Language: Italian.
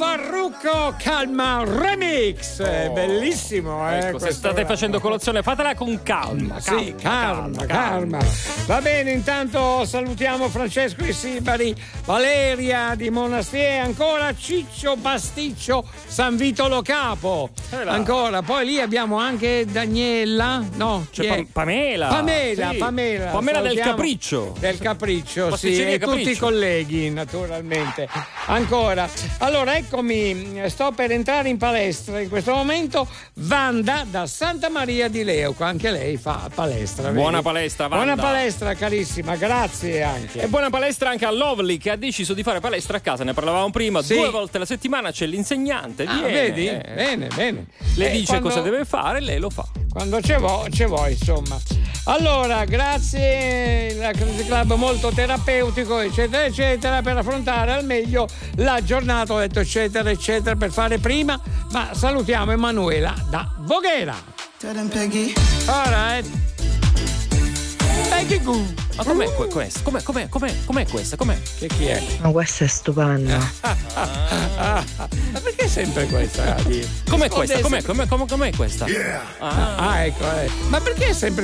Farruko Calma Remix, bellissimo, ecco, se state facendo colazione fatela con calma. Sì, calma. Va bene, intanto salutiamo Francesco di Sibari, Valeria di Monastier, ancora Ciccio Basticcio, San Vito Lo Capo, ancora, poi lì abbiamo anche Daniela, no, c'è Pamela del Capriccio, sì, e tutti i colleghi naturalmente. Ancora, allora eccomi, sto per entrare in palestra in questo momento. Wanda da Santa Maria di Leuco, anche lei fa palestra. Buona palestra, Wanda. Buona palestra, carissima, grazie anche. E buona palestra anche a Lovely, che ha deciso di fare palestra a casa, ne parlavamo prima, 2 volte alla settimana c'è l'insegnante, vedi? Bene. Le dice cosa deve fare e lei lo fa. Quando c'è vuoi, insomma. Allora, grazie, il Crazy Club molto terapeutico, eccetera, per affrontare al meglio la giornata, ho detto eccetera, per fare prima, ma salutiamo Emanuela da Voghera. Alright. Peggy Goo. Ma com'è questa? Com'è questa? Che chi è? Ma questa è stupenda. Ma perché sempre questa? Com'è questa? Com'è questa? Yeah. Ecco. Ma perché sempre?